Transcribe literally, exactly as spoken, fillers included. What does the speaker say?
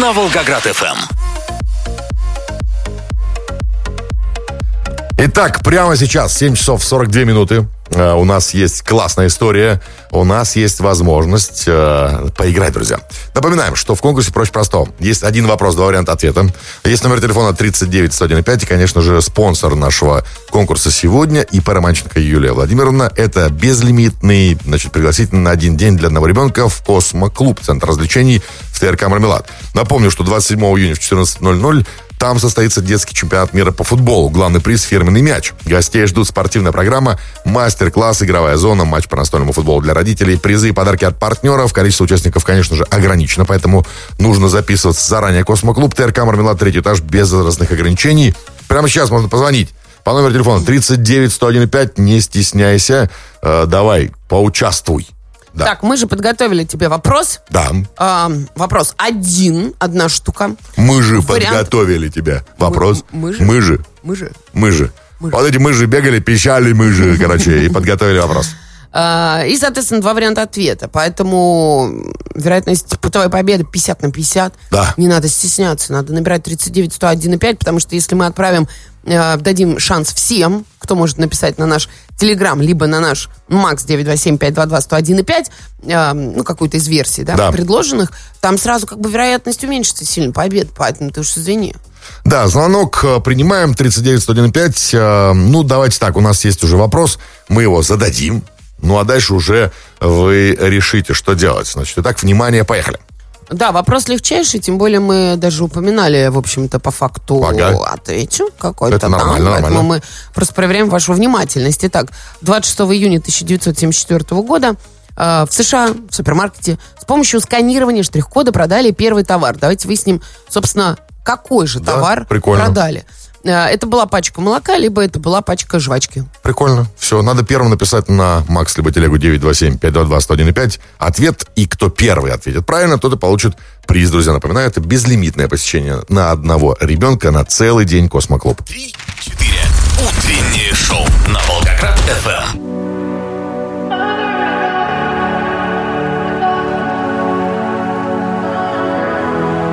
на Волгоград-ФМ. Итак, прямо сейчас, семь часов сорок две минуты. Uh, у нас есть классная история. У нас есть возможность uh, поиграть, друзья. Напоминаем, что в конкурсе проще простого. Есть один вопрос, два варианта ответа. Есть номер телефона тридцать девять сто один пять. И, конечно же, спонсор нашего конкурса сегодня ИП Романченко Юлия Владимировна. Это безлимитный, значит, пригласительный на один день для одного ребенка в Космо-клуб, центр развлечений в ТРК «Мармелад». Напомню, что двадцать седьмого июня в четырнадцать ноль ноль там состоится детский чемпионат мира по футболу. Главный приз — фирменный мяч. Гостей ждут спортивная программа, мастер-класс, игровая зона, матч по настольному футболу для родителей, призы и подарки от партнеров. Количество участников, конечно же, ограничено, поэтому нужно записываться заранее. Космо-клуб, ТРК «Мармелад», третий этаж, без возрастных ограничений. Прямо сейчас можно позвонить по номеру телефона тридцать девять сто один пять. Не стесняйся. Э, давай, поучаствуй. Да. Так, мы же подготовили тебе вопрос. Да. А, вопрос один, одна штука. Мы же Вариант... подготовили тебе вопрос. Мы, мы же? Мы же. Мы же. Мы же. Мы же. Вот эти мы же бегали, пищали мы же, короче, и подготовили вопрос. А, и, соответственно, два варианта ответа. Поэтому вероятность твоей победы пятьдесят на пятьдесят. Да. Не надо стесняться. Надо набирать тридцать девять сто один пять, потому что если мы отправим, э, дадим шанс всем, кто может написать на наш Телеграм, либо на наш Макс девять два семь пять два два сто один пять, э, ну, какую-то из версий, да, да, предложенных, там сразу как бы вероятность уменьшится сильно победы, поэтому ты уж извини. Да, звонок принимаем, тридцать девять сто один пять. Ну, давайте так, у нас есть уже вопрос, мы его зададим. Ну, а дальше уже вы решите, что делать. Значит, итак, внимание, поехали. Да, вопрос легчайший, тем более мы даже упоминали, в общем-то, по факту ага. отвечу какой-то. Это нормально, да, поэтому нормально. мы просто проверяем вашу внимательность. Итак, двадцать шестого июня тысяча девятьсот семьдесят четвёртого года э, в США, в супермаркете, с помощью сканирования штрих-кода продали первый товар. Давайте выясним, собственно, какой же да, товар прикольно. продали. Это была пачка молока, либо это была пачка жвачки. Прикольно. Все, надо первым написать на Макс либо телегу девять два семь пять два два сто один пять ответ, и кто первый ответит правильно, тот и получит приз, друзья. Напоминаю, это безлимитное посещение на одного ребенка на целый день Космо-клуб. Три, четыре. Утреннее шоу